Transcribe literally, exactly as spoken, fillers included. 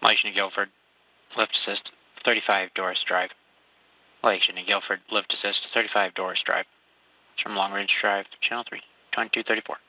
Elation to Guilford, lift assist, thirty-five Doris Drive. Elation to Guilford, lift assist, thirty-five Doris Drive. It's from Long Ridge Drive, Channel three, twenty-two thirty-four.